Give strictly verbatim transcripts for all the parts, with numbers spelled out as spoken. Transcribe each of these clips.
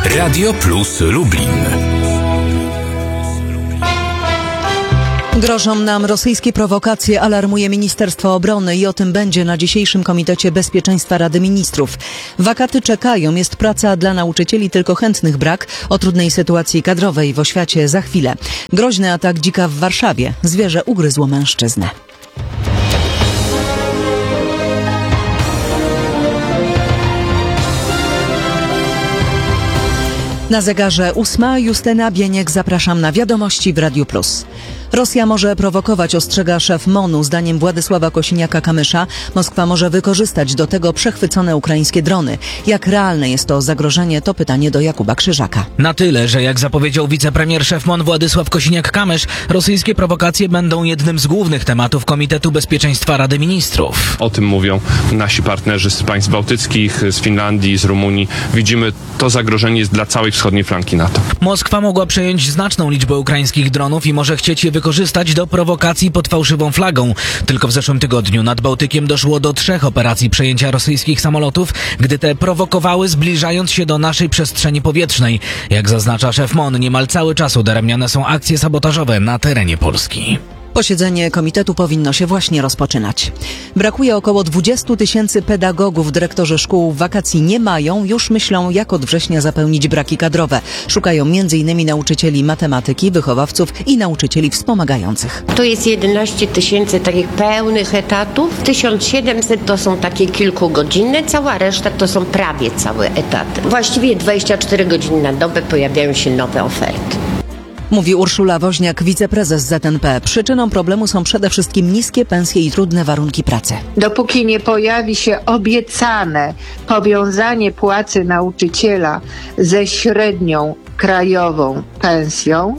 Radio Plus Lublin. Grożą nam rosyjskie prowokacje, alarmuje Ministerstwo Obrony i o tym będzie na dzisiejszym Komitecie Bezpieczeństwa Rady Ministrów. Wakaty czekają, jest praca dla nauczycieli, tylko chętnych brak. O trudnej sytuacji kadrowej w oświacie za chwilę. Groźny atak dzika w Warszawie. Zwierzę ugryzło mężczyznę. Na zegarze ósma. Justyna Bieniek, zapraszam na wiadomości w Radiu Plus. Rosja może prowokować, ostrzega szef MON-u. Zdaniem Władysława Kosiniaka-Kamysza Moskwa może wykorzystać do tego przechwycone ukraińskie drony. Jak realne jest to zagrożenie, to pytanie do Jakuba Krzyżaka. Na tyle, że jak zapowiedział wicepremier szef MON Władysław Kosiniak-Kamysz, rosyjskie prowokacje będą jednym z głównych tematów Komitetu Bezpieczeństwa Rady Ministrów. O tym mówią nasi partnerzy z państw bałtyckich, z Finlandii, z Rumunii. Widzimy, to zagrożenie jest dla całej wschodniej flanki NATO. Moskwa mogła przejąć znaczną liczbę ukraińskich dronów i może chcieć je wykorzystać do prowokacji pod fałszywą flagą. Tylko w zeszłym tygodniu nad Bałtykiem doszło do trzech operacji przejęcia rosyjskich samolotów, gdy te prowokowały, zbliżając się do naszej przestrzeni powietrznej. Jak zaznacza szef MON, niemal cały czas udaremniane są akcje sabotażowe na terenie Polski. Posiedzenie komitetu powinno się właśnie rozpoczynać. Brakuje około dwudziestu tysięcy pedagogów. Dyrektorzy szkół wakacji nie mają. Już myślą, jak od września zapełnić braki kadrowe. Szukają między innymi nauczycieli matematyki, wychowawców i nauczycieli wspomagających. To jest jedenaście tysięcy takich pełnych etatów. tysiąc siedemset to są takie kilkugodzinne. Cała reszta to są prawie całe etaty. Właściwie dwadzieścia cztery godziny na dobę pojawiają się nowe oferty. Mówi Urszula Woźniak, wiceprezes Z N P. Przyczyną problemu są przede wszystkim niskie pensje i trudne warunki pracy. Dopóki nie pojawi się obiecane powiązanie płacy nauczyciela ze średnią krajową pensją,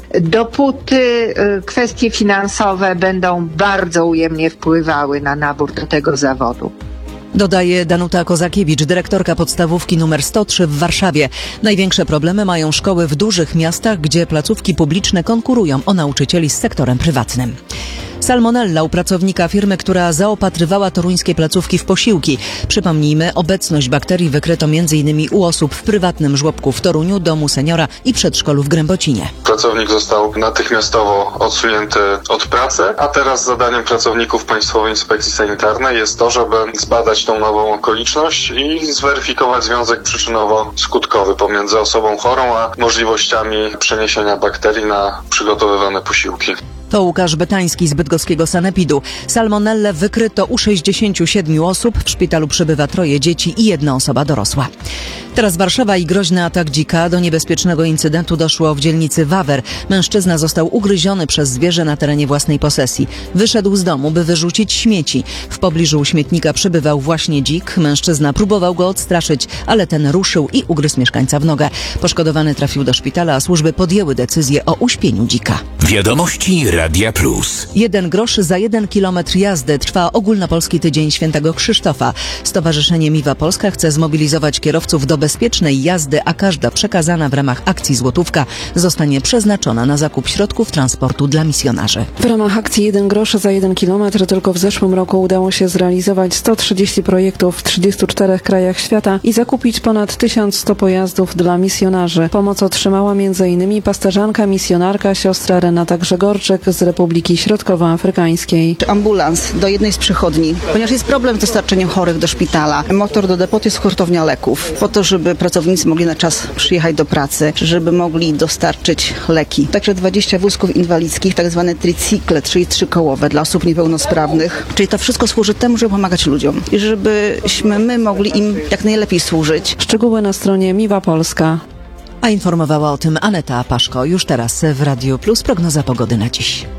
dopóty kwestie finansowe będą bardzo ujemnie wpływały na nabór do tego zawodu. Dodaje Danuta Kozakiewicz, dyrektorka podstawówki numer sto trzy w Warszawie. Największe problemy mają szkoły w dużych miastach, gdzie placówki publiczne konkurują o nauczycieli z sektorem prywatnym. Salmonella u pracownika firmy, która zaopatrywała toruńskie placówki w posiłki. Przypomnijmy, obecność bakterii wykryto między innymi u osób w prywatnym żłobku w Toruniu, domu seniora i przedszkolu w Grębocinie. Pracownik został natychmiastowo odsunięty od pracy, a teraz zadaniem pracowników Państwowej Inspekcji Sanitarnej jest to, żeby zbadać tą nową okoliczność i zweryfikować związek przyczynowo-skutkowy pomiędzy osobą chorą a możliwościami przeniesienia bakterii na przygotowywane posiłki. To Łukasz Betański z bydgoskiego sanepidu. Salmonellę wykryto u sześćdziesięciu siedmiu osób. W szpitalu przebywa troje dzieci i jedna osoba dorosła. Teraz Warszawa i groźny atak dzika. Do niebezpiecznego incydentu doszło w dzielnicy Wawer. Mężczyzna został ugryziony przez zwierzę na terenie własnej posesji. Wyszedł z domu, by wyrzucić śmieci. W pobliżu śmietnika przebywał właśnie dzik. Mężczyzna próbował go odstraszyć, ale ten ruszył i ugryzł mieszkańca w nogę. Poszkodowany trafił do szpitala, a służby podjęły decyzję o uśpieniu dzika. Wiadomości Radia Plus. Jeden grosz za jeden kilometr jazdy. Trwa ogólnopolski tydzień Świętego Krzysztofa. Stowarzyszenie Miwa Polska chce zmobilizować kierowców do bezpiecznej jazdy, a każda przekazana w ramach akcji Złotówka zostanie przeznaczona na zakup środków transportu dla misjonarzy. W ramach akcji jeden grosz za jeden kilometr tylko w zeszłym roku udało się zrealizować sto trzydzieści projektów w trzydziestu czterech krajach świata i zakupić ponad tysiąc sto pojazdów dla misjonarzy. Pomoc otrzymała między innymi pasterzanka, misjonarka, siostra Renata Grzegorczyk z Republiki Środkowoafrykańskiej. Ambulans do jednej z przychodni, ponieważ jest problem z dostarczeniem chorych do szpitala. Motor do depotu jest hurtownia leków, po to, żeby pracownicy mogli na czas przyjechać do pracy, żeby mogli dostarczyć leki. Także dwadzieścia wózków inwalidzkich, tak zwane tricykle, czyli trzykołowe dla osób niepełnosprawnych. Czyli to wszystko służy temu, żeby pomagać ludziom i żebyśmy my mogli im jak najlepiej służyć. Szczegóły na stronie Miwa Polska. A informowała o tym Aneta Paszko. Już teraz w Radiu Plus prognoza pogody na dziś.